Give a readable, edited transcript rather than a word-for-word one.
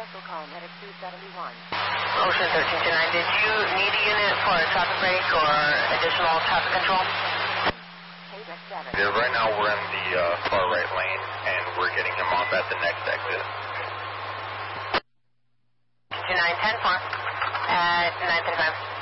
special call, Medic 271. Ocean 1329, did you need a unit for a traffic break or additional traffic control? Yeah, right now we're in the far right lane, and we're getting him off at the next exit. 2910 at 935.